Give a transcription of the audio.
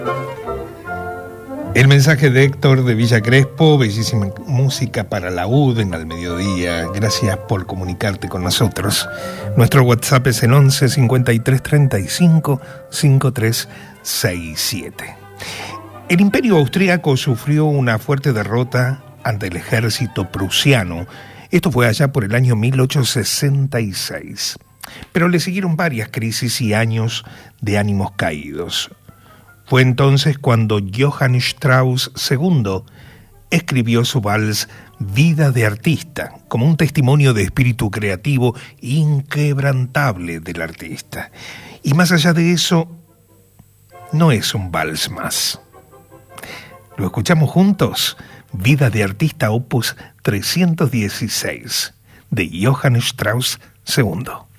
El mensaje de Héctor de Villa Crespo, bellísima música para la UD en Al Mediodía. Gracias por comunicarte con nosotros. Nuestro WhatsApp es el 11 53 35 5367. El Imperio Austríaco sufrió una fuerte derrota ante el ejército prusiano. Esto fue allá por el año 1866. Pero le siguieron varias crisis y años de ánimos caídos. Fue entonces cuando Johann Strauss II escribió su vals Vida de Artista, como un testimonio de espíritu creativo inquebrantable del artista. Y más allá de eso, no es un vals más. ¿Lo escuchamos juntos? Vida de Artista, opus 316, de Johann Strauss II.